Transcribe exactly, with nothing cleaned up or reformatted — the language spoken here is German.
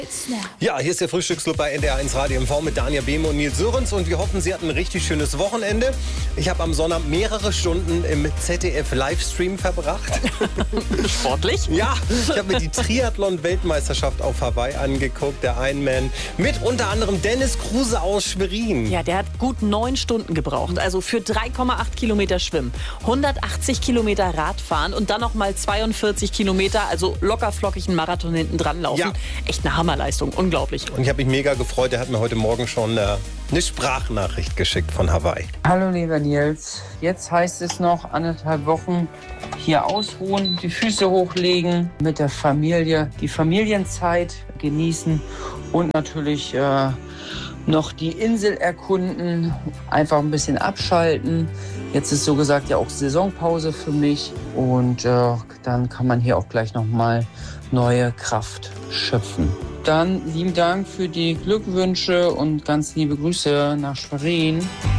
Ja, hier ist der Frühstücksclub bei N D R eins Radio M V mit Daniel Behme und Nils Sörens und wir hoffen, Sie hatten ein richtig schönes Wochenende. Ich habe am Sonntag mehrere Stunden im Z D F-Livestream verbracht. Sportlich? Ja, ich habe mir die Triathlon-Weltmeisterschaft auf Hawaii angeguckt, der Ironman, mit unter anderem Dennis Kruse aus Schwerin. Ja, der hat gut neun Stunden gebraucht, also für drei Komma acht Kilometer Schwimmen, hundertachtzig Kilometer Radfahren und dann noch mal zweiundvierzig Kilometer, also locker flockig einen Marathon hinten dran laufen. Ja. Echt eine Hammerleistung, unglaublich. Und ich habe mich mega gefreut, er hat mir heute Morgen schon äh, eine Sprachnachricht geschickt von Hawaii. Hallo lieber Nils, jetzt heißt es noch anderthalb Wochen hier ausruhen, die Füße hochlegen, mit der Familie die Familienzeit genießen und natürlich äh, noch die Insel erkunden, einfach ein bisschen abschalten. Jetzt ist so gesagt ja auch Saisonpause für mich und äh, dann kann man hier auch gleich nochmal neue Kraft schöpfen. Dann lieben Dank für die Glückwünsche und ganz liebe Grüße nach Schwerin.